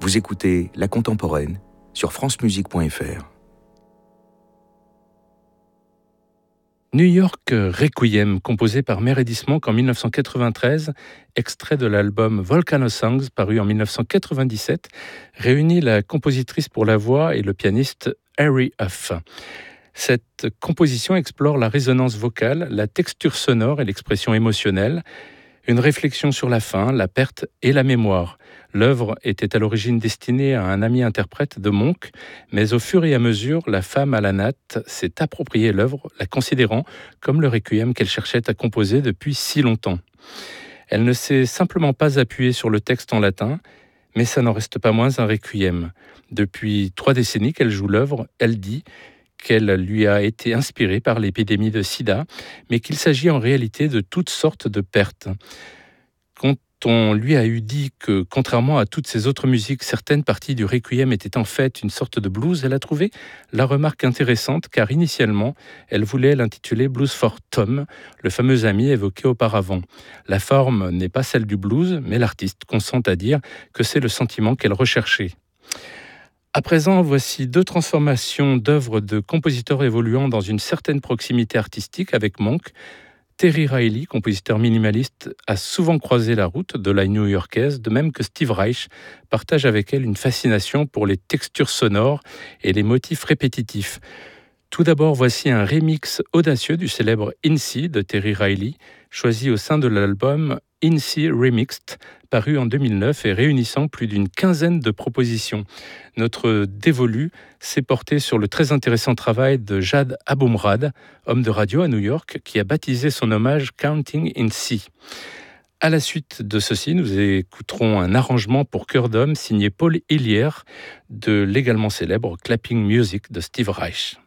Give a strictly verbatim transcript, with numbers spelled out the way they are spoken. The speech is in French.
Vous écoutez La Contemporaine sur france musique point f r. New York Requiem, composé par Meredith Monk en dix-neuf cent quatre-vingt-treize, extrait de l'album Volcano Songs, paru en dix-neuf cent quatre-vingt-dix-sept, réunit la compositrice pour la voix et le pianiste Harry Huff. Cette composition explore la résonance vocale, la texture sonore et l'expression émotionnelle, une réflexion sur la fin, la perte et la mémoire. L'œuvre était à l'origine destinée à un ami interprète de Monk, mais au fur et à mesure, la femme à la natte s'est appropriée l'œuvre, la considérant comme le requiem qu'elle cherchait à composer depuis si longtemps. Elle ne s'est simplement pas appuyée sur le texte en latin, mais ça n'en reste pas moins un requiem. Depuis trois décennies qu'elle joue l'œuvre, elle dit qu'elle lui a été inspirée par l'épidémie de sida, mais qu'il s'agit en réalité de toutes sortes de pertes. Quand on lui a eu dit que, contrairement à toutes ses autres musiques, certaines parties du requiem étaient en fait une sorte de blues, elle a trouvé la remarque intéressante, car initialement, elle voulait l'intituler Blues for Tom, le fameux ami évoqué auparavant. La forme n'est pas celle du blues, mais l'artiste consent à dire que c'est le sentiment qu'elle recherchait. À présent, voici deux transformations d'œuvres de compositeurs évoluant dans une certaine proximité artistique avec Monk. Terry Riley, compositeur minimaliste, a souvent croisé la route de la New-Yorkaise, de même que Steve Reich partage avec elle une fascination pour les textures sonores et les motifs répétitifs. Tout d'abord, voici un remix audacieux du célèbre In C de Terry Riley, choisi au sein de l'album In C Remixed, paru en deux mille neuf et réunissant plus d'une quinzaine de propositions. Notre dévolu s'est porté sur le très intéressant travail de Jad Abumrad, homme de radio à New York, qui a baptisé son hommage Counting in C. À la suite de ceci, nous écouterons un arrangement pour chœur d'homme signé Paul Hillier de l'également célèbre Clapping Music de Steve Reich.